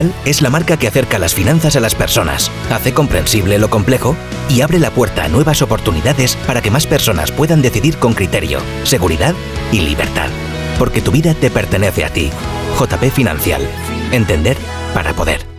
Es la marca que acerca las finanzas a las personas, hace comprensible lo complejo y abre la puerta a nuevas oportunidades para que más personas puedan decidir con criterio, seguridad y libertad. Porque tu vida te pertenece a ti. JP Financial. Entender para poder.